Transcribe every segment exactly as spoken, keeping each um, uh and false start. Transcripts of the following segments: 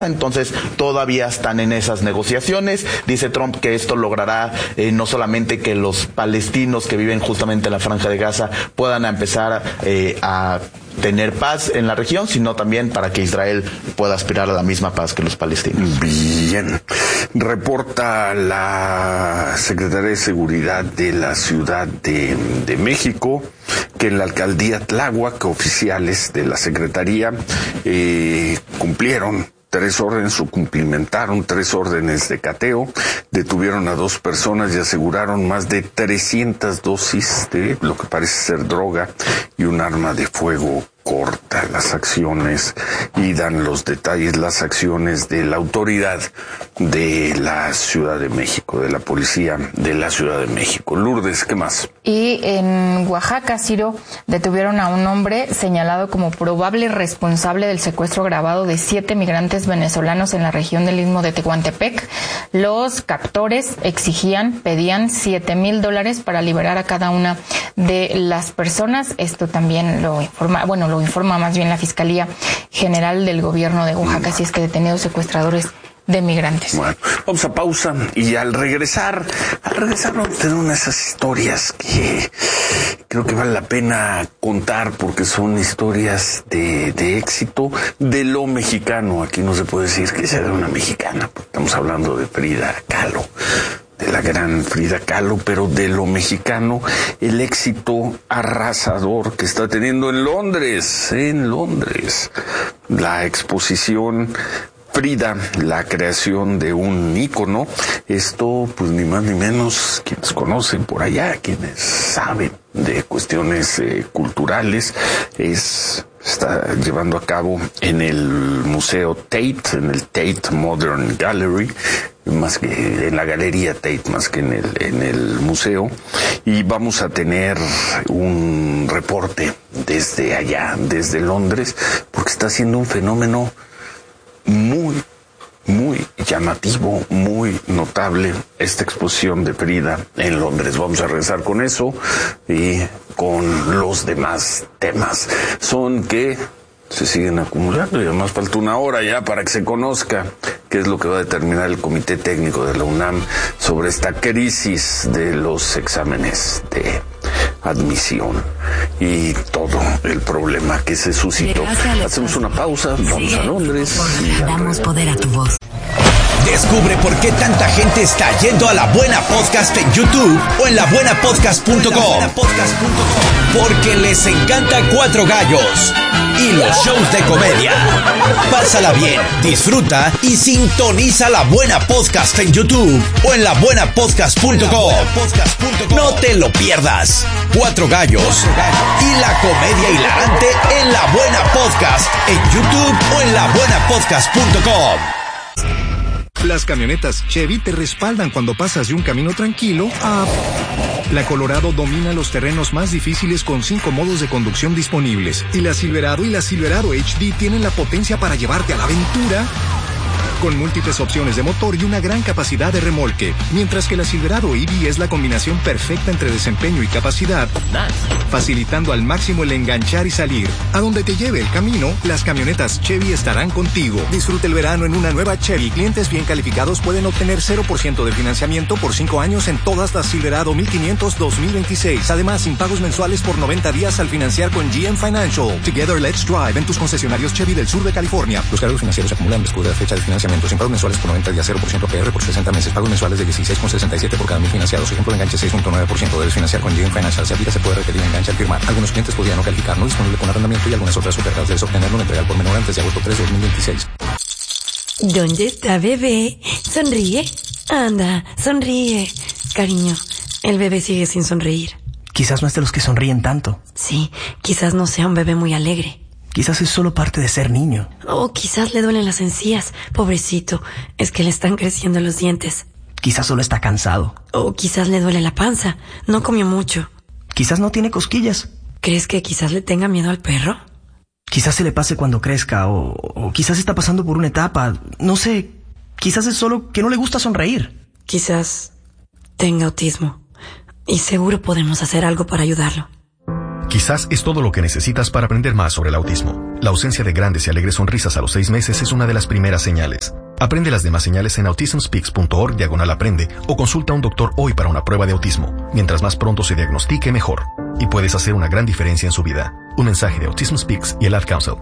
Entonces todavía están en esas negociaciones. Dice Trump que esto logrará eh, no solamente que los palestinos que viven justamente en la Franja de Gaza puedan empezar eh, a tener paz en la región, sino también para que Israel pueda aspirar a la misma paz que los palestinos. Bien. Reporta la Secretaría de Seguridad de la Ciudad de, de México que en la alcaldía Tláhuac, oficiales de la Secretaría eh, cumplieron tres órdenes o cumplimentaron tres órdenes de cateo, detuvieron a dos personas y aseguraron más de trescientas dosis de lo que parece ser droga y un arma de fuego corta. Las acciones, y dan los detalles, las acciones de la autoridad de la Ciudad de México, de la policía de la Ciudad de México. Lourdes, ¿qué más? Y en Oaxaca, Ciro, detuvieron a un hombre señalado como probable responsable del secuestro agravado de siete migrantes venezolanos en la región del Istmo de Tehuantepec. Los captores exigían, pedían siete mil dólares para liberar a cada una de las personas. Esto también lo informa, bueno, lo informa más bien la Fiscalía General del Gobierno de Oaxaca, así es que detenidos secuestradores de migrantes. Bueno, vamos a pausa y al regresar, al regresar vamos a tener una de esas historias que creo que vale la pena contar porque son historias de, de éxito de lo mexicano. Aquí no se puede decir que sea de una mexicana, porque estamos hablando de Frida Kahlo, de la gran Frida Kahlo, pero de lo mexicano, el éxito arrasador que está teniendo en Londres, en Londres, la exposición Frida, la creación de un ícono. Esto, pues ni más ni menos, quienes conocen por allá, quienes saben de cuestiones eh, culturales, es está llevando a cabo en el Museo Tate, en el Tate Modern Gallery, más que en la Galería Tate, más que en el, en el museo, y vamos a tener un reporte desde allá, desde Londres, porque está siendo un fenómeno muy, muy llamativo, muy notable esta exposición de Frida en Londres. Vamos a regresar con eso y con los demás temas. Son que se siguen acumulando y además falta una hora ya para que se conozca qué es lo que va a determinar el Comité Técnico de la UNAM sobre esta crisis de los exámenes de admisión y todo el problema que se suscitó. Hacemos una pausa, vamos a Londres y damos poder a tu voz. Descubre por qué tanta gente está yendo a La Buena Podcast en YouTube o en la buena podcast punto com. Porque les encanta Cuatro Gallos y los shows de comedia. Pásala bien, disfruta y sintoniza La Buena Podcast en YouTube o en la buena podcast punto com. No te lo pierdas. Cuatro Gallos y la comedia hilarante en La Buena Podcast en YouTube o en la buena podcast punto com. Las camionetas Chevy te respaldan cuando pasas de un camino tranquilo a... La Colorado domina los terrenos más difíciles con cinco modos de conducción disponibles. Y la Silverado y la Silverado H D tienen la potencia para llevarte a la aventura con múltiples opciones de motor y una gran capacidad de remolque. Mientras que la Silverado E V es la combinación perfecta entre desempeño y capacidad, facilitando al máximo el enganchar y salir. A donde te lleve el camino, las camionetas Chevy estarán contigo. Disfruta el verano en una nueva Chevy. Clientes bien calificados pueden obtener cero por ciento de financiamiento por cinco años en todas las Silverado mil quinientos dos mil veintiséis. Además, sin pagos mensuales por noventa días al financiar con G M Financial. Together, let's drive en tus concesionarios Chevy del sur de California. Los cargos financieros se acumulan después de la fecha de financiamiento. Sin pagos mensuales por noventa días, cero por ciento P R por sesenta meses. Pagos mensuales de dieciséis con sesenta y siete por cada mil financiados. Ejemplo de enganche seis punto nueve por ciento. Debes financiar con G M Financial. Si aplica, se puede requerir enganche al firmar. Algunos clientes podrían no calificar, no disponible con arrendamiento y algunas otras ofertas. Debes obtenerlo en entrega por menor antes de agosto tres de dos mil veintiséis. ¿Dónde está bebé? Sonríe. Anda, sonríe. Cariño, el bebé sigue sin sonreír. Quizás no es de los que sonríen tanto. Sí, quizás no sea un bebé muy alegre. Quizás es solo parte de ser niño. O quizás le duelen las encías. Pobrecito, es que le están creciendo los dientes. Quizás solo está cansado. O quizás le duele la panza. No comió mucho. Quizás no tiene cosquillas. ¿Crees que quizás le tenga miedo al perro? Quizás se le pase cuando crezca, o, o quizás está pasando por una etapa. No sé, quizás es solo que no le gusta sonreír. Quizás tenga autismo. Y seguro podemos hacer algo para ayudarlo. Quizás es todo lo que necesitas para aprender más sobre el autismo. La ausencia de grandes y alegres sonrisas a los seis meses es una de las primeras señales. Aprende las demás señales en autismspeaks.org diagonal aprende o consulta a un doctor hoy para una prueba de autismo. Mientras más pronto se diagnostique, mejor. Y puedes hacer una gran diferencia en su vida. Un mensaje de Autism Speaks y el Ad Council.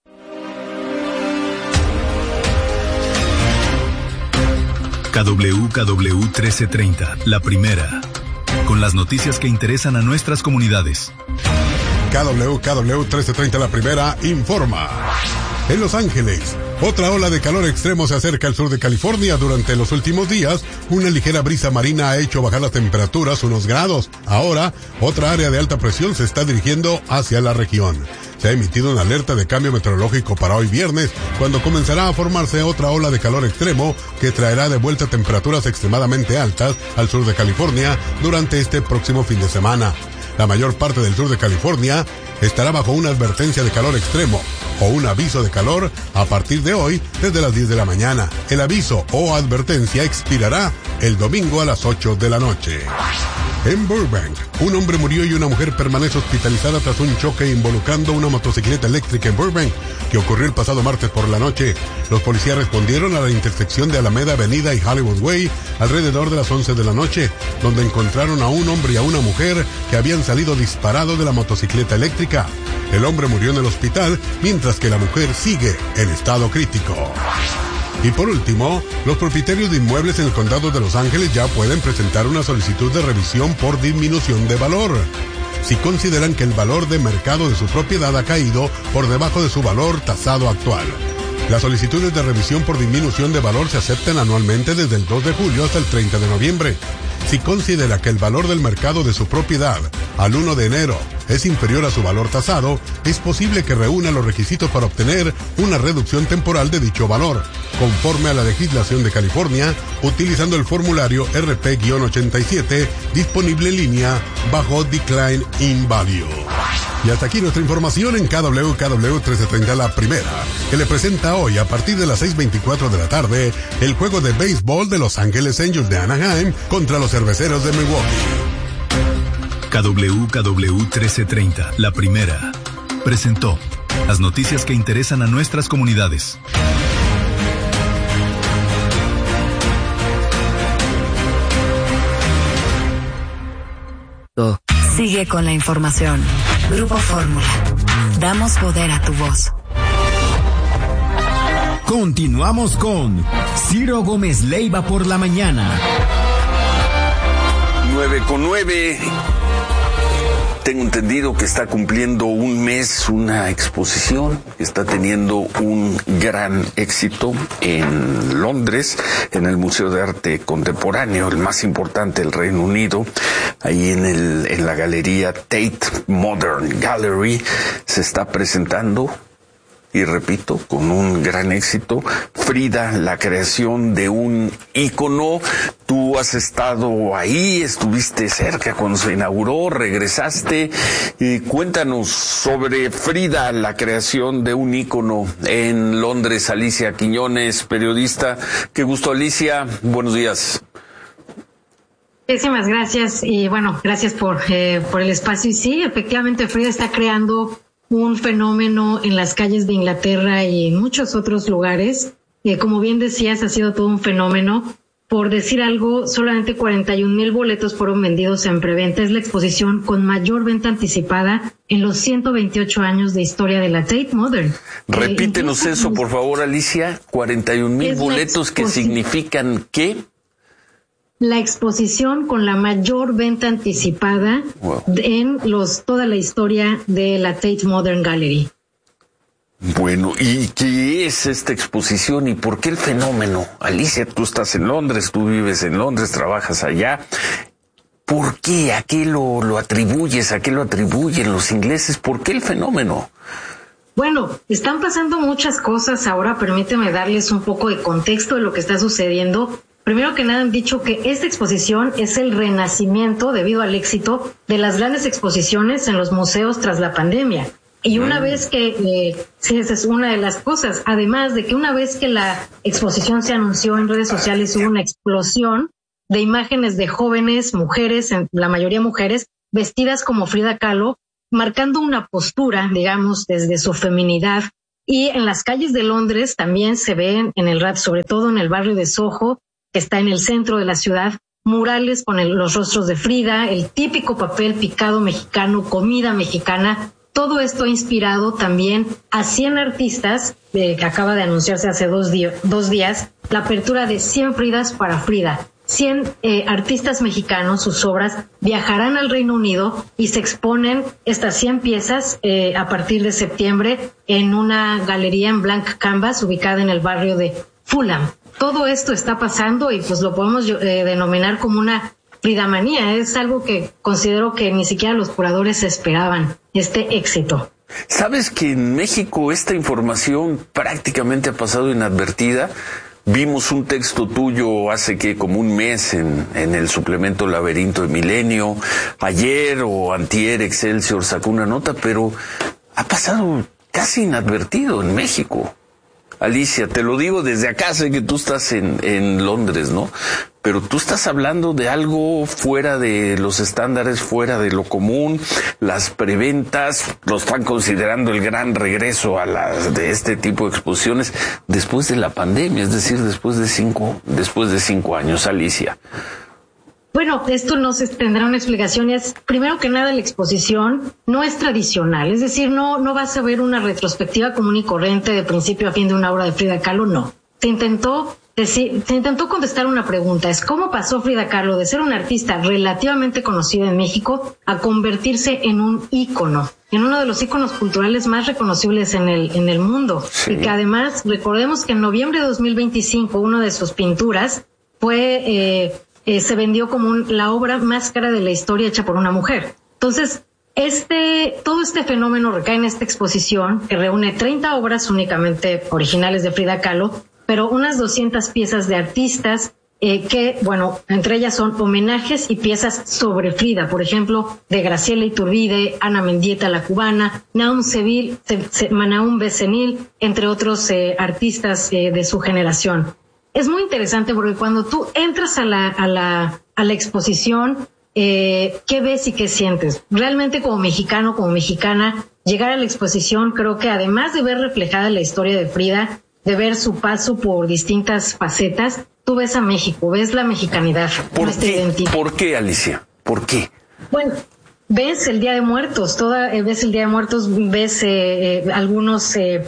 K W K W trece treinta, la primera. Con las noticias que interesan a nuestras comunidades. K W K W trece treinta, la primera, informa. En Los Ángeles, otra ola de calor extremo se acerca al sur de California. Durante los últimos días, una ligera brisa marina ha hecho bajar las temperaturas unos grados. Ahora, otra área de alta presión se está dirigiendo hacia la región. Se ha emitido una alerta de cambio meteorológico para hoy viernes, cuando comenzará a formarse otra ola de calor extremo que traerá de vuelta temperaturas extremadamente altas al sur de California durante este próximo fin de semana. La mayor parte del sur de California estará bajo una advertencia de calor extremo o un aviso de calor a partir de hoy desde las diez de la mañana. El aviso o advertencia expirará el domingo a las ocho de la noche. En Burbank, un hombre murió y una mujer permanece hospitalizada tras un choque involucrando una motocicleta eléctrica en Burbank, que ocurrió el pasado martes por la noche. Los policías respondieron a la intersección de Alameda Avenida y Hollywood Way alrededor de las once de la noche, donde encontraron a un hombre y a una mujer que habían salido disparados de la motocicleta eléctrica. El hombre murió en el hospital, mientras que la mujer sigue en estado crítico. Y por último, los propietarios de inmuebles en el condado de Los Ángeles ya pueden presentar una solicitud de revisión por disminución de valor, si consideran que el valor de mercado de su propiedad ha caído por debajo de su valor tasado actual. Las solicitudes de revisión por disminución de valor se aceptan anualmente desde el dos de julio hasta el treinta de noviembre. Si considera que el valor del mercado de su propiedad al uno de enero es inferior a su valor tasado, es posible que reúna los requisitos para obtener una reducción temporal de dicho valor, conforme a la legislación de California, utilizando el formulario R P ochenta y siete disponible en línea bajo Decline in Value. Y hasta aquí nuestra información en K W K W trece treinta, la primera, que le presenta hoy a partir de las seis veinticuatro de la tarde el juego de béisbol de Los Ángeles Angels de Anaheim contra los Cerveceros de Milwaukee. K W K W trece treinta, la primera, presentó las noticias que interesan a nuestras comunidades. Sigue con la información. Grupo Fórmula. Damos poder a tu voz. Continuamos con Ciro Gómez Leiva por la mañana. nueve con nueve. Tengo entendido que está cumpliendo un mes una exposición, está teniendo un gran éxito en Londres, en el Museo de Arte Contemporáneo, el más importante del Reino Unido. Ahí en el en la galería Tate Modern Gallery se está presentando, y repito, con un gran éxito, Frida, la creación de un ícono. Tú has estado ahí, estuviste cerca cuando se inauguró, regresaste. Y cuéntanos sobre Frida, la creación de un ícono en Londres. Alicia Quiñones, periodista. Qué gusto, Alicia. Buenos días. Muchísimas gracias y bueno, gracias por, eh, por el espacio. Y sí, efectivamente, Frida está creando un fenómeno en las calles de Inglaterra y en muchos otros lugares. Eh, como bien decías, ha sido todo un fenómeno. Por decir algo, solamente cuarenta y un mil boletos fueron vendidos en preventa. Es la exposición con mayor venta anticipada en los ciento veintiocho años de historia de la Tate Modern. Repítenos eh, eso, por favor, Alicia. cuarenta y un mil boletos, que significan ¿qué? La exposición con la mayor venta anticipada wow. en los toda la historia de la Tate Modern Gallery. Bueno, ¿y qué es esta exposición y por qué el fenómeno? Alicia, tú estás en Londres, tú vives en Londres, trabajas allá. ¿Por qué? ¿A qué lo, lo atribuyes? ¿A qué lo atribuyen los ingleses? ¿Por qué el fenómeno? Bueno, están pasando muchas cosas ahora. Permíteme darles un poco de contexto de lo que está sucediendo. Primero que nada, han dicho que esta exposición es el renacimiento, debido al éxito de las grandes exposiciones en los museos tras la pandemia. Y una mm. vez que, eh, sí, esa es una de las cosas, además de que una vez que la exposición se anunció en redes sociales, hubo una explosión de imágenes de jóvenes, mujeres, la mayoría mujeres, vestidas como Frida Kahlo, marcando una postura, digamos, desde su feminidad. Y en las calles de Londres también se ven en el rap, sobre todo en el barrio de Soho, que está en el centro de la ciudad, murales con el, los rostros de Frida, el típico papel picado mexicano, comida mexicana. Todo esto ha inspirado también a cien artistas, eh, que acaba de anunciarse hace dos, di- dos días, la apertura de cien Fridas para Frida. cien eh, artistas mexicanos, sus obras, viajarán al Reino Unido y se exponen estas cien piezas eh, a partir de septiembre en una galería en Blank Canvas ubicada en el barrio de Fulham. Todo esto está pasando y pues lo podemos eh, denominar como una Fridamanía. Es algo que considero que ni siquiera los curadores esperaban, este éxito. ¿Sabes que en México esta información prácticamente ha pasado inadvertida? Vimos un texto tuyo hace que como un mes en, en el suplemento Laberinto de Milenio. Ayer o antier Excelsior sacó una nota, pero ha pasado casi inadvertido en México. Alicia, te lo digo desde acá, sé que tú estás en, en Londres, ¿no? Pero tú estás hablando de algo fuera de los estándares, fuera de lo común. Las preventas lo están considerando el gran regreso a las de este tipo de exposiciones después de la pandemia, es decir, después de cinco, después de cinco años, Alicia. Bueno, esto no se tendrá una explicación. Es, primero que nada, la exposición no es tradicional. Es decir, no, no vas a ver una retrospectiva común y corriente de principio a fin de una obra de Frida Kahlo, no. Se intentó decir, se intentó contestar una pregunta. Es cómo pasó Frida Kahlo de ser una artista relativamente conocida en México a convertirse en un ícono, en uno de los íconos culturales más reconocibles en el, en el mundo. Sí. Y que además, recordemos que en noviembre de dos mil veinticinco, una de sus pinturas fue, eh, Eh, se vendió como un, la obra más cara de la historia hecha por una mujer. Entonces, este, todo este fenómeno recae en esta exposición que reúne treinta obras únicamente originales de Frida Kahlo, pero unas doscientas piezas de artistas eh, que, bueno, entre ellas son homenajes y piezas sobre Frida, por ejemplo, de Graciela Iturbide, Ana Mendieta, la cubana, Naum Seville, Naum Becenil, entre otros eh, artistas eh, de su generación. Es muy interesante porque cuando tú entras a la, a la, a la exposición, eh, ¿qué ves y qué sientes? Realmente como mexicano, como mexicana, llegar a la exposición, creo que además de ver reflejada la historia de Frida, de ver su paso por distintas facetas, tú ves a México, ves la mexicanidad. ¿Por qué? ¿Por qué, Alicia? ¿Por qué? Bueno, ves el Día de Muertos, toda, eh, ves el Día de Muertos, ves eh, eh, algunos... Eh,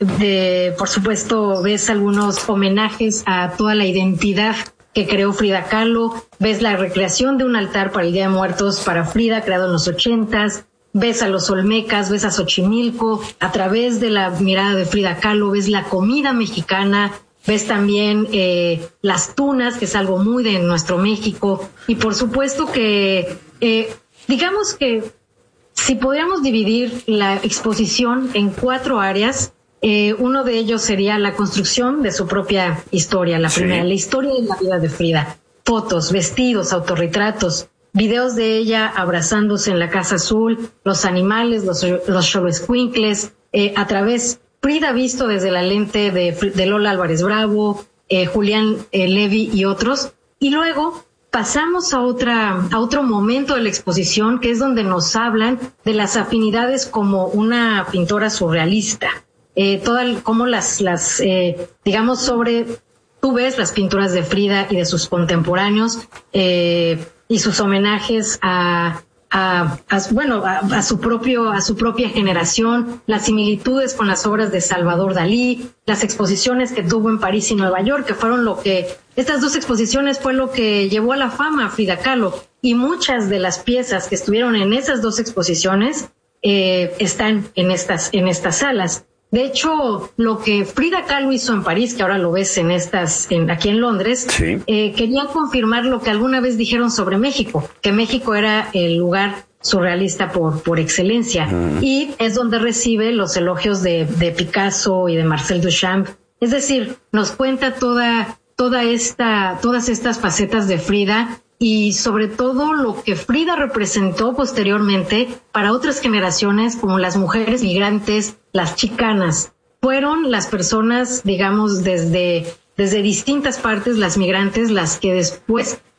De, por supuesto, ves algunos homenajes a toda la identidad que creó Frida Kahlo, ves la recreación de un altar para el Día de Muertos para Frida, creado en los ochentas, ves a los olmecas, ves a Xochimilco, a través de la mirada de Frida Kahlo, ves la comida mexicana, ves también eh, las tunas, que es algo muy de nuestro México, y por supuesto que, eh, digamos que si podríamos dividir la exposición en cuatro áreas, Eh, uno de ellos sería la construcción de su propia historia, la sí. primera, la historia de la vida de Frida. Fotos, vestidos, autorretratos, videos de ella abrazándose en la Casa Azul, los animales, los, los xoloescuincles, eh, a través, Frida visto desde la lente de, de Lola Álvarez Bravo, eh, Julián eh, Levy y otros. Y luego pasamos a otra, a otro momento de la exposición, que es donde nos hablan de las afinidades como una pintora surrealista. Eh, toda el, como las, las eh, digamos, sobre, tú ves las pinturas de Frida y de sus contemporáneos eh, y sus homenajes a, a, a bueno, a, a su propio, a su propia generación, las similitudes con las obras de Salvador Dalí, las exposiciones que tuvo en París y Nueva York, que fueron lo que, estas dos exposiciones fue lo que llevó a la fama a Frida Kahlo, y muchas de las piezas que estuvieron en esas dos exposiciones eh, están en estas, en estas salas. De hecho, lo que Frida Kahlo hizo en París, que ahora lo ves en estas, en, aquí en Londres, sí. eh, quería confirmar lo que alguna vez dijeron sobre México, que México era el lugar surrealista por, por excelencia. Mm. Y es donde recibe los elogios de, de Picasso y de Marcel Duchamp. Es decir, nos cuenta toda, toda esta, todas estas facetas de Frida, y sobre todo lo que Frida representó posteriormente para otras generaciones, como las mujeres migrantes, las chicanas. Fueron las personas, digamos, desde, desde distintas partes, las migrantes, las que después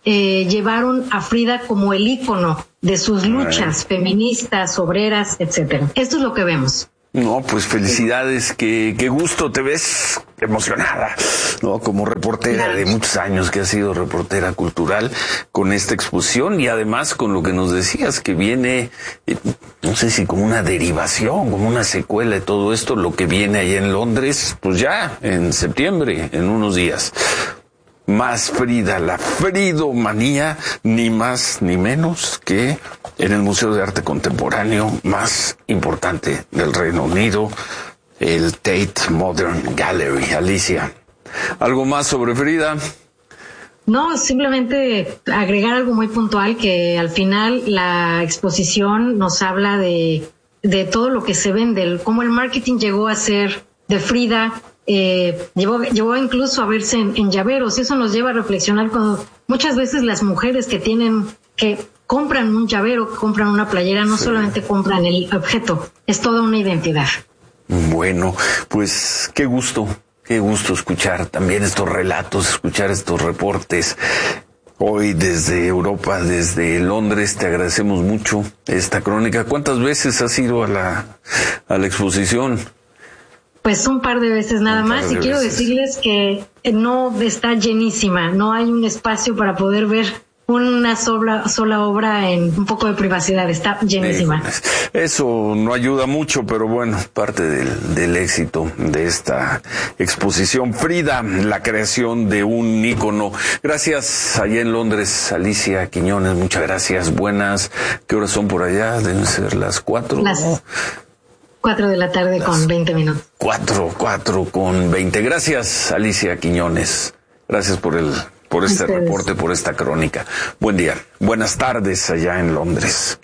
eh, llevaron a Frida como el ícono de sus luchas Ay. feministas, obreras, etcétera. Esto es lo que vemos. No, pues felicidades, qué, qué gusto, te ves emocionada, ¿no? Como reportera de muchos años que has sido reportera cultural con esta exposición y además con lo que nos decías que viene, eh, no sé si como una derivación, como una secuela de todo esto, lo que viene allá en Londres, pues ya en septiembre, en unos días. Más Frida, la fridomanía, ni más ni menos que en el Museo de Arte Contemporáneo más importante del Reino Unido, el Tate Modern Gallery. Alicia, ¿algo más sobre Frida? No, simplemente agregar algo muy puntual, que al final la exposición nos habla de, de todo lo que se vende, cómo el marketing llegó a ser de Frida. Eh, llevó, llevó incluso a verse en, en llaveros. Eso nos lleva a reflexionar cuando muchas veces las mujeres que tienen, que compran un llavero, que compran una playera, no sí. solamente compran el objeto, es toda una identidad. Bueno, pues qué gusto, qué gusto escuchar también estos relatos, escuchar estos reportes. Hoy desde Europa, desde Londres, te agradecemos mucho esta crónica. ¿Cuántas veces has ido a la, a la exposición? Pues un par de veces nada más, y quiero veces. decirles que no está llenísima, no hay un espacio para poder ver una sola, sola obra en un poco de privacidad, está llenísima. Eso no ayuda mucho, pero bueno, parte del, del éxito de esta exposición. Frida, la creación de un ícono. Gracias allá en Londres, Alicia Quiñones, muchas gracias, buenas. ¿Qué horas son por allá? Deben ser las cuatro. Las... ¿no? Cuatro de la tarde Las con veinte minutos. Cuatro, cuatro con veinte. Gracias, Alicia Quiñones. Gracias por el, por este Ustedes. reporte, por esta crónica. Buen día. Buenas tardes allá en Londres.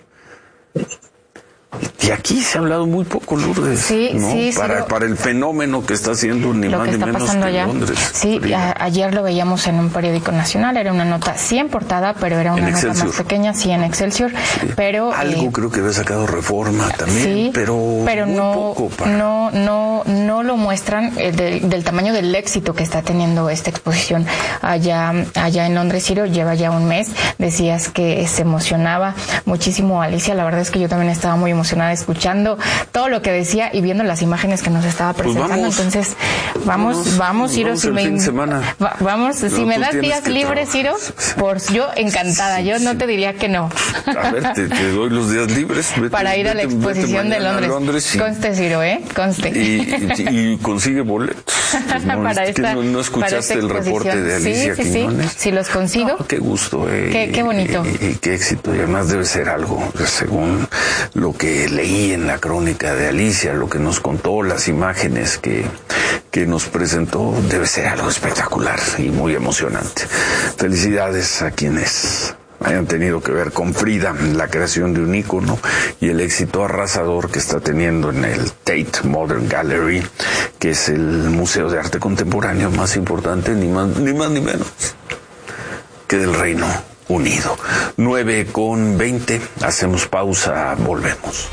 Y aquí se ha hablado muy poco, Lourdes, sí, ¿no? sí, para, sí, lo, para el fenómeno que está haciendo ni más ni menos que allá. Londres. Sí, a, ayer lo veíamos en un periódico nacional, era una nota sí en portada, pero era una nota más pequeña, sí en Excelsior, sí. pero algo eh, creo que había sacado Reforma también, sí, pero pero muy no, poco para... no, no, no lo muestran eh, de, del tamaño del éxito que está teniendo esta exposición allá, allá en Londres. Ciro, lleva ya un mes, decías que se emocionaba muchísimo Alicia, la verdad es que yo también estaba muy emocionada escuchando todo lo que decía y viendo las imágenes que nos estaba presentando. Pues vamos, entonces vamos, vamos, vamos Ciro, vamos si me fin de semana. Va, vamos, no, si me das días libres, Ciro, por yo encantada, sí, yo no sí. te diría que no. A ver, te, te doy los días libres vete, para ir vete, a la exposición de Londres. Londres y, conste, Ciro, eh, conste. Y, y, y consigue boletos. Pues no, para esta, no, no escuchaste el reporte de Alicia sí, sí, Quiñones. Sí, si los consigo. Oh, qué gusto, eh, qué, qué bonito. Y, y qué éxito. Y además debe ser algo, según lo que leí en la crónica de Alicia, lo que nos contó, las imágenes que, que nos presentó, debe ser algo espectacular y muy emocionante. Felicidades a quienes hayan tenido que ver con Frida, la creación de un ícono y el éxito arrasador que está teniendo en el Tate Modern Gallery, que es el museo de arte contemporáneo más importante, ni más ni, más, ni menos que del Reino Unido. nueve con veinte, hacemos pausa, volvemos.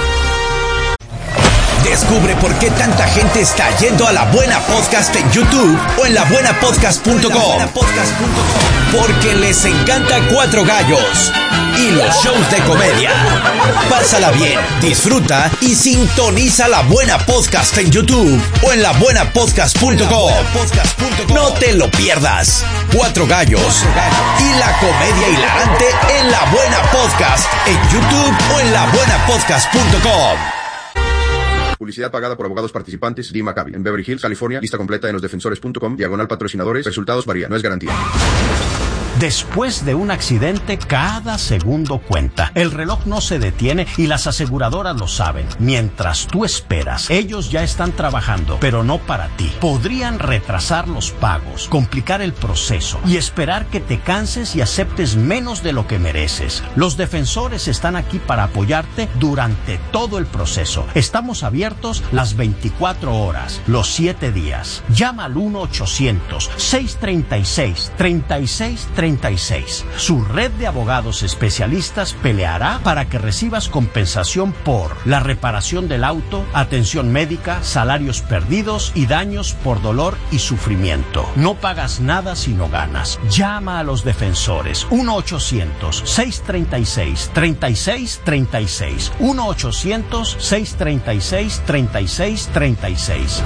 Descubre por qué tanta gente está yendo a La Buena Podcast en YouTube o en la buena podcast punto com. Porque les encanta Cuatro Gallos y los shows de comedia. Pásala bien, disfruta y sintoniza La Buena Podcast en YouTube o en la buena podcast punto com. No te lo pierdas. Cuatro Gallos y la comedia hilarante en La Buena Podcast en YouTube o en la buena podcast punto com. Publicidad pagada por abogados participantes. D. Maccabi. En Beverly Hills, California. Lista completa en los defensores punto com. Diagonal patrocinadores. Resultados varían. No es garantía. Después de un accidente, cada segundo cuenta. El reloj no se detiene y las aseguradoras lo saben. Mientras tú esperas, ellos ya están trabajando, pero no para ti. Podrían retrasar los pagos, complicar el proceso y esperar que te canses y aceptes menos de lo que mereces. Los defensores están aquí para apoyarte durante todo el proceso. Estamos abiertos las veinticuatro horas, los siete días. Llama al uno ochocientos, seiscientos treinta y seis, treinta y seis treinta y seis treinta y seis. Su red de abogados especialistas peleará para que recibas compensación por la reparación del auto, atención médica, salarios perdidos y daños por dolor y sufrimiento. No pagas nada si no ganas. Llama a los defensores. uno ochocientos, seiscientos treinta y seis, treinta y seis treinta y seis. uno ochocientos, seiscientos treinta y seis, treinta y seis treinta y seis.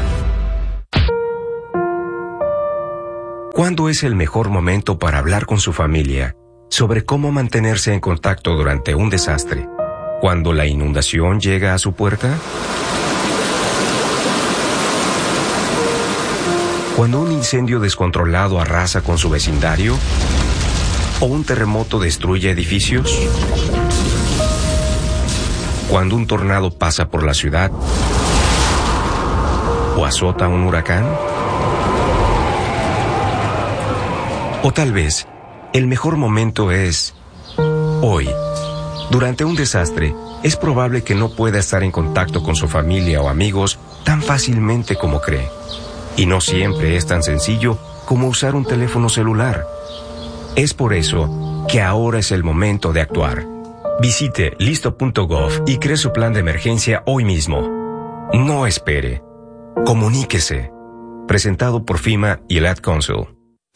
¿Cuándo es el mejor momento para hablar con su familia sobre cómo mantenerse en contacto durante un desastre? ¿Cuando la inundación llega a su puerta? ¿Cuando un incendio descontrolado arrasa con su vecindario? ¿O un terremoto destruye edificios? ¿Cuando un tornado pasa por la ciudad? ¿O azota un huracán? O tal vez, el mejor momento es hoy. Durante un desastre, es probable que no pueda estar en contacto con su familia o amigos tan fácilmente como cree. Y no siempre es tan sencillo como usar un teléfono celular. Es por eso que ahora es el momento de actuar. Visite listo punto gov y cree su plan de emergencia hoy mismo. No espere. Comuníquese. Presentado por FEMA y el Ad Council.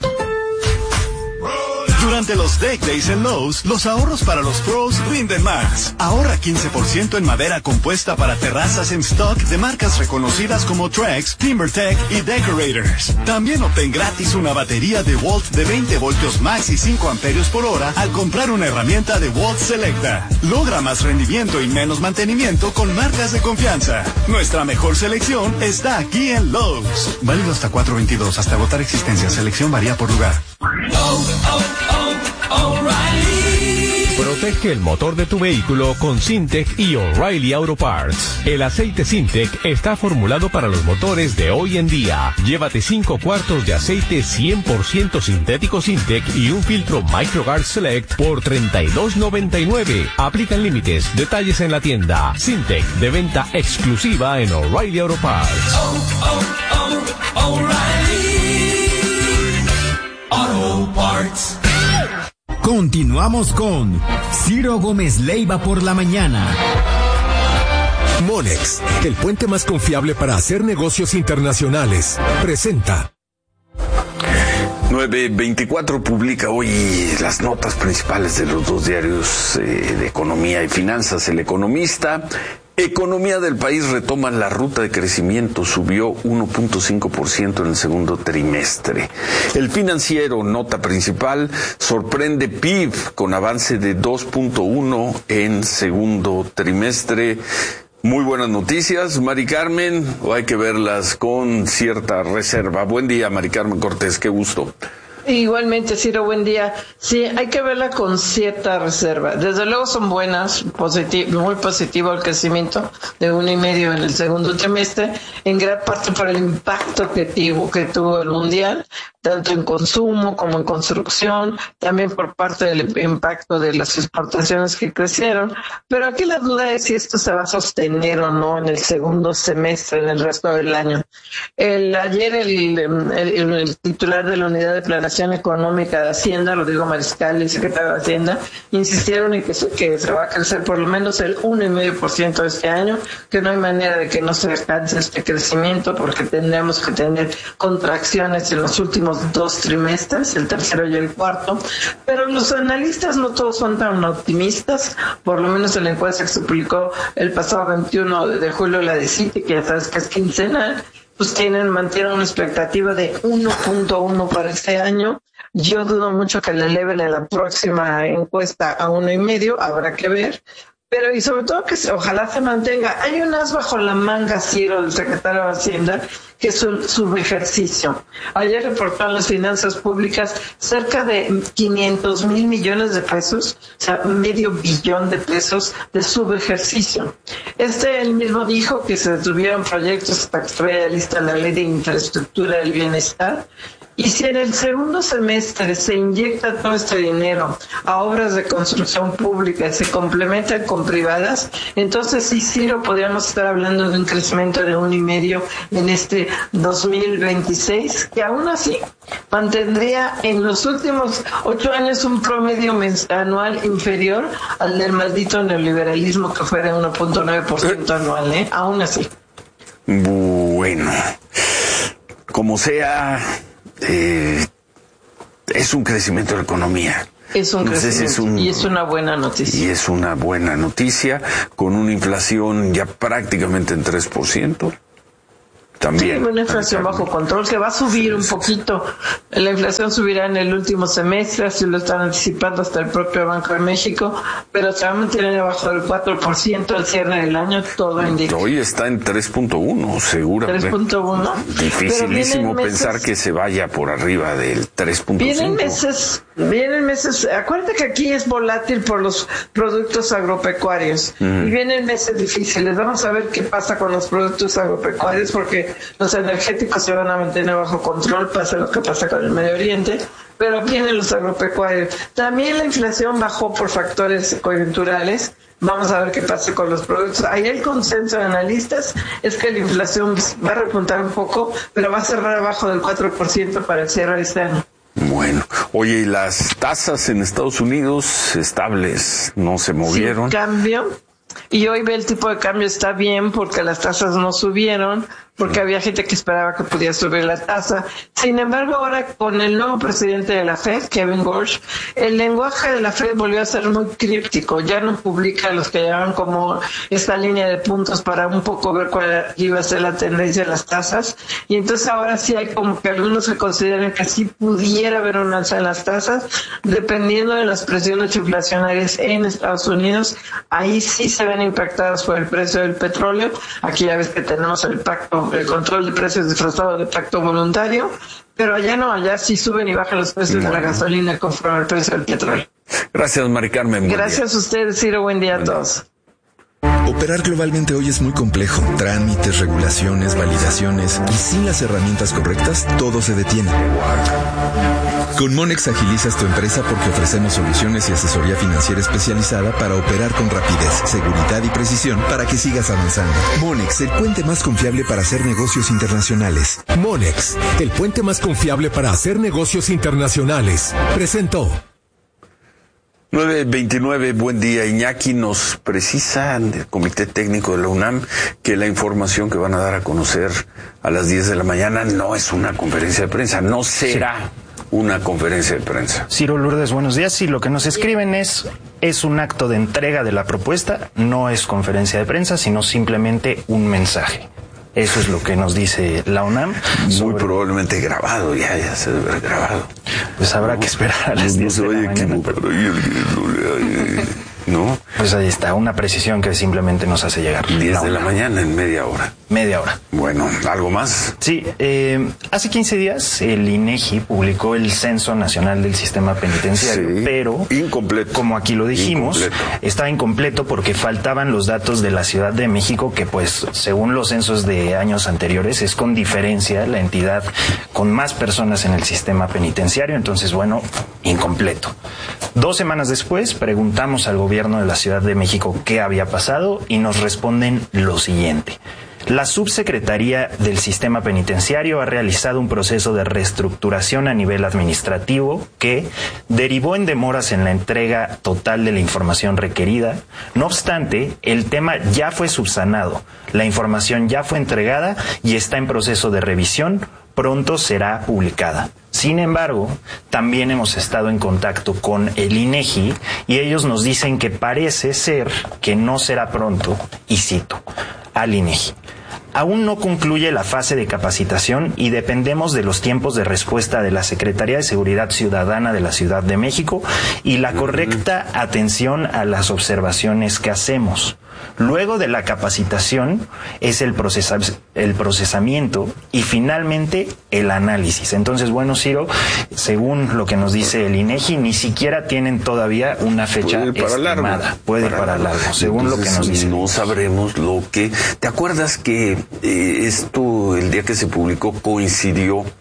Durante los Deck Days en Lowe's, los ahorros para los pros rinden más. Ahorra quince por ciento en madera compuesta para terrazas en stock de marcas reconocidas como Trex, TimberTech y Decorators. También obtén gratis una batería de Walt de veinte voltios max y cinco amperios por hora al comprar una herramienta de Walt Selecta. Logra más rendimiento y menos mantenimiento con marcas de confianza. Nuestra mejor selección está aquí en Lowe's. Válido hasta cuatro veintidós, hasta agotar existencia. Selección varía por lugar. Oh, oh, oh, O'Reilly. Protege el motor de tu vehículo con Syntec y O'Reilly Auto Parts. El aceite Syntec está formulado para los motores de hoy en día. Llévate cinco cuartos de aceite cien por ciento sintético Syntec y un filtro MicroGuard Select por treinta y dos noventa y nueve. Aplican límites. Detalles en la tienda. Syntec, de venta exclusiva en O'Reilly Auto Parts. Oh, oh, oh, O'Reilly Auto Parts. Continuamos con Ciro Gómez Leiva por la mañana. Monex, el puente más confiable para hacer negocios internacionales, presenta. nueve veinticuatro publica hoy las notas principales de los dos diarios eh, de economía y finanzas. El Economista: economía del país retoma la ruta de crecimiento, subió uno punto cinco por ciento en el segundo trimestre. El Financiero, nota principal: sorprende P I B con avance de dos punto uno en segundo trimestre. Muy buenas noticias, Mari Carmen, o hay que verlas con cierta reserva. Buen día, Mari Carmen Cortés, qué gusto. Igualmente, Ciro, buen día. Sí, hay que verla con cierta reserva. Desde luego son buenas, positivo, muy positivo el crecimiento de uno y medio en el segundo trimestre, en gran parte por el impacto que tuvo, que tuvo el mundial, tanto en consumo como en construcción, también por parte del impacto de las exportaciones que crecieron. Pero aquí la duda es si esto se va a sostener o no en el segundo semestre, en el resto del año. El, ayer el, el, el titular de la Unidad de Planación Económica de Hacienda, Rodrigo Mariscal, el secretario de Hacienda, insistieron en que se, que se va a crecer por lo menos el uno coma cinco por ciento de este año, que no hay manera de que no se alcance este crecimiento, porque tendremos que tener contracciones en los últimos dos trimestres, el tercero y el cuarto. Pero los analistas no todos son tan optimistas, por lo menos en la encuesta que se publicó el pasado veintiuno de julio, la de Citi, que ya sabes que es quincenal, pues tienen, mantienen una expectativa de uno punto uno para este año. Yo dudo mucho que le eleven en la próxima encuesta a uno y medio, habrá que ver. Pero y sobre todo que se, ojalá se mantenga. Hay un as bajo la manga, Ciro, del secretario de Hacienda, que es su subejercicio. Ayer reportaron las finanzas públicas cerca de quinientos mil millones de pesos, o sea, medio billón de pesos de subejercicio. Este él mismo dijo que se detuvieron proyectos hasta que estuviera lista la ley de infraestructura del bienestar, Y si en el segundo semestre se inyecta todo este dinero a obras de construcción pública y se complementan con privadas, entonces sí, Ciro, podríamos estar hablando de un crecimiento de un y medio en este dos mil veintiséis, que aún así mantendría en los últimos ocho años un promedio mens- anual inferior al del maldito neoliberalismo, que fue de uno punto nueve por ciento anual, ¿eh? Aún así. Bueno, como sea... Eh, es un crecimiento de la economía. Es un No sé si crecimiento es un- y es una buena noticia. Y es una buena noticia, con una inflación ya prácticamente en tres por ciento. También. Sí, una inflación bajo control que va a subir un poquito. La inflación subirá en el último semestre, así lo están anticipando hasta el propio Banco de México, pero se va a mantener abajo del cuatro por ciento al cierre del año, todo indica. Hoy está en tres punto uno, seguramente. tres punto uno. Dificilísimo Pero vienen meses- pensar que se vaya por arriba del tres punto cinco. Vienen meses, vienen meses, acuérdate que aquí es volátil por los productos agropecuarios Mm. y vienen meses difíciles. Vamos a ver qué pasa con los productos agropecuarios, porque los energéticos se van a mantener bajo control, pasa lo que pasa con el Medio Oriente, pero vienen los agropecuarios. También la inflación bajó por factores coyunturales. Vamos a ver qué pasa con los productos. Ahí el consenso de analistas es que la inflación va a repuntar un poco, pero va a cerrar abajo del cuatro por ciento para el cierre de este año. Bueno, oye, y las tasas en Estados Unidos estables, no se movieron. Sin cambio. Y hoy ve el tipo de cambio está bien porque las tasas no subieron, porque había gente que esperaba que pudiera subir la tasa. Sin embargo, ahora con el nuevo presidente de la Fed, Kevin Warsh, el lenguaje de la Fed volvió a ser muy críptico. Ya no publica los que llevan como esta línea de puntos para un poco ver cuál iba a ser la tendencia de las tasas. Y entonces ahora sí hay como que algunos que consideran que sí pudiera haber un alza en las tasas, dependiendo de las presiones inflacionarias en Estados Unidos. Ahí sí se ven impactadas por el precio del petróleo. Aquí ya ves que tenemos el pacto, el control de precios disfrazado de pacto voluntario, pero allá no, allá sí suben y bajan los precios de la gasolina conforme al precio del petróleo. Gracias, Mari Carmen. Buen Gracias a ustedes, Ciro. Buen día a todos. Operar globalmente hoy es muy complejo. Trámites, regulaciones, validaciones y sin las herramientas correctas, todo se detiene. Con Monex agilizas tu empresa porque ofrecemos soluciones y asesoría financiera especializada para operar con rapidez, seguridad y precisión para que sigas avanzando. Monex, el puente más confiable para hacer negocios internacionales. Monex, el puente más confiable para hacer negocios internacionales. Presentó. nueve veintinueve, buen día. Iñaki nos precisa del Comité Técnico de la UNAM que la información que van a dar a conocer a las diez de la mañana no es una conferencia de prensa, no será sí. una conferencia de prensa. Ciro Lourdes, buenos días. Sí, lo que nos escriben es, es un acto de entrega de la propuesta, no es conferencia de prensa, sino simplemente un mensaje. Eso es lo que nos dice la UNAM. Muy sobre... probablemente grabado, ya, ya se debe haber grabado. Pues habrá no, que esperar a las no diez se de vaya la mañana. Pero... ahí el que no le hay, ¿no? Pues ahí está, una precisión que simplemente nos hace llegar. diez de la mañana en media hora. Media hora. Bueno, ¿algo más? Sí, eh, hace quince días el INEGI publicó el Censo Nacional del Sistema Penitenciario, sí, pero incompleto. Como aquí lo dijimos, incompleto. estaba incompleto porque faltaban los datos de la Ciudad de México, que pues según los censos de años anteriores es con diferencia la entidad con más personas en el sistema penitenciario, entonces bueno, incompleto. Dos semanas después preguntamos al gobierno de la Ciudad de México qué había pasado y nos responden lo siguiente. La Subsecretaría del Sistema Penitenciario ha realizado un proceso de reestructuración a nivel administrativo que derivó en demoras en la entrega total de la información requerida. No obstante, el tema ya fue subsanado, la información ya fue entregada y está en proceso de revisión. Pronto será publicada. Sin embargo, también hemos estado en contacto con el INEGI y ellos nos dicen que parece ser que no será pronto, y cito al INEGI. Aún no concluye la fase de capacitación y dependemos de los tiempos de respuesta de la Secretaría de Seguridad Ciudadana de la Ciudad de México y la correcta atención a las observaciones que hacemos. Luego de la capacitación es el, procesa el procesamiento y finalmente el análisis. Entonces, bueno, Ciro, según lo que nos dice el INEGI, ni siquiera tienen todavía una fecha Puede para estimada. Largo. Puede para, para largo, largo según Entonces, lo que nos dicen. No sabremos lo que... ¿Te acuerdas que eh, esto, el día que se publicó, coincidió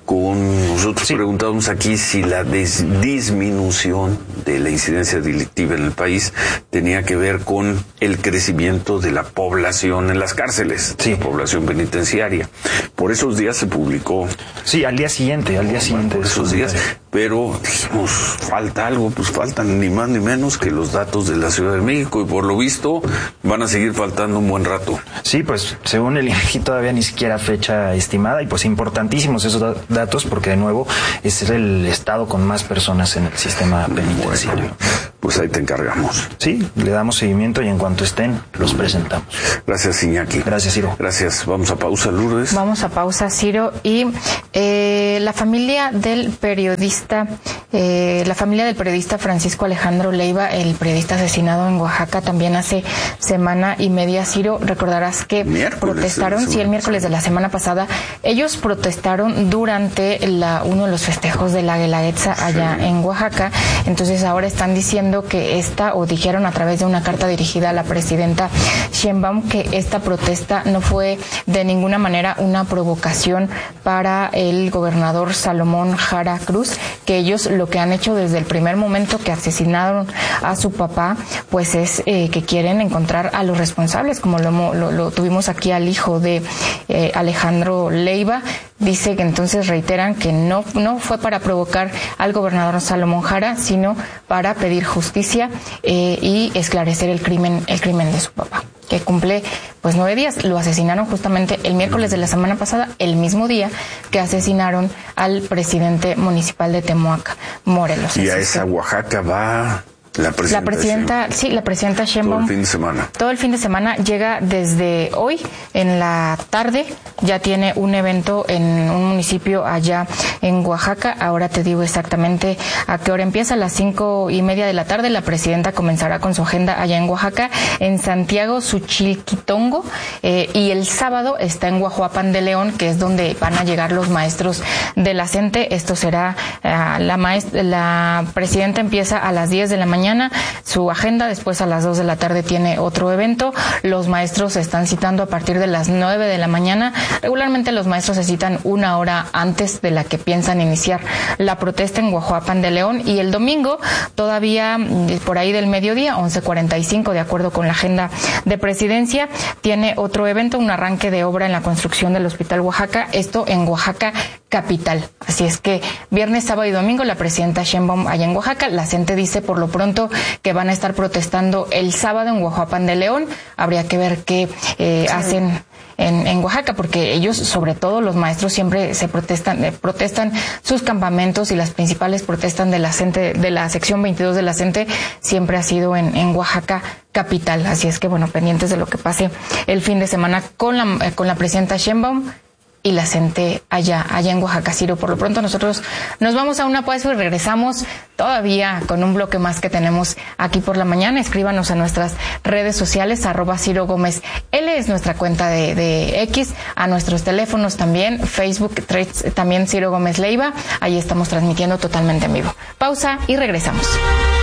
con nosotros. Sí. Preguntábamos aquí si la des- disminución de la incidencia delictiva en el país tenía que ver con el crecimiento de la población en las cárceles, sí. la población penitenciaria. Por esos días se publicó. Sí, al día siguiente, al día siguiente. Por esos días. Pero dijimos, falta algo, pues faltan ni más ni menos que los datos de la Ciudad de México y por lo visto van a seguir faltando un buen rato. Sí, pues según el INEGI todavía ni siquiera fecha estimada y pues importantísimos esos da- datos porque de nuevo es el estado con más personas en el sistema penitenciario. Bueno, pues ahí te encargamos. Sí, le damos seguimiento y en cuanto estén los presentamos. Gracias, Iñaki. Gracias, Ciro. Gracias. Vamos a pausa, Lourdes. Vamos a pausa, Ciro. Y eh, la familia del periodista, eh, la familia del periodista Francisco Alejandro Leiva, el periodista asesinado en Oaxaca también hace semana y media, Ciro, recordarás que miércoles protestaron, sí, el miércoles de la semana pasada, ellos protestaron durante la, uno de los festejos de la Guelaguetza allá sí. en Oaxaca. Entonces ahora están diciendo que esta, o dijeron a través de una carta dirigida a la presidenta Sheinbaum, que esta protesta no fue de ninguna manera una provocación para el gobernador Salomón Jara Cruz, que ellos lo que han hecho desde el primer momento que asesinaron a su papá, pues es eh, que quieren encontrar a los responsables, como lo, lo, lo tuvimos aquí al hijo de eh, Alejandro Leiva. Dice que entonces reiteran que no, no fue para provocar al gobernador Salomón Jara, sino para pedir justicia eh, y esclarecer el crimen, el crimen de su papá, que cumple pues nueve días. Lo asesinaron justamente el miércoles de la semana pasada, el mismo día que asesinaron al presidente municipal de Temoac, Morelos. Y a esa Oaxaca va la presidenta. La presidenta, sí, la presidenta Sheinbaum. Todo el fin de semana. Todo el fin de semana llega desde hoy en la tarde. Ya tiene un evento en un municipio allá en Oaxaca. Ahora te digo exactamente a qué hora empieza. A las cinco y media de la tarde la presidenta comenzará con su agenda allá en Oaxaca, en Santiago Suchilquitongo, eh, y el sábado está en Guajuapan de León, que es donde van a llegar los maestros de la CENTE. Esto será uh, la maestra, la presidenta empieza a las diez de la mañana su agenda, después a las dos de la tarde tiene otro evento. Los maestros se están citando a partir de las nueve de la mañana. Regularmente los maestros se citan una hora antes de la que piensan iniciar la protesta en Guajuapan de León, y el domingo todavía por ahí del mediodía, once cuarenta y cinco, de acuerdo con la agenda de presidencia, tiene otro evento, un arranque de obra en la construcción del Hospital Oaxaca, esto en Oaxaca capital. Así es que viernes, sábado y domingo la presidenta Sheinbaum allá en Oaxaca. La CENTE dice por lo pronto que van a estar protestando el sábado en Guajuapan de León. Habría que ver qué eh, sí. hacen en, en Oaxaca, porque ellos, sobre todo los maestros, siempre se protestan, eh, protestan sus campamentos, y las principales protestas de la CENTE, de la sección veintidós de la CENTE, siempre ha sido en, en Oaxaca capital. Así es que bueno, pendientes de lo que pase el fin de semana con la, eh, con la presidenta Sheinbaum y la CENTE allá, allá en Oaxaca, Ciro. Por lo pronto nosotros nos vamos a una pausa y regresamos todavía con un bloque más que tenemos aquí por la mañana. Escríbanos a nuestras redes sociales, arroba Ciro Gómez L es nuestra cuenta de, de X, a nuestros teléfonos también, Facebook, también Ciro Gómez Leiva. Ahí estamos transmitiendo totalmente en vivo. Pausa y regresamos.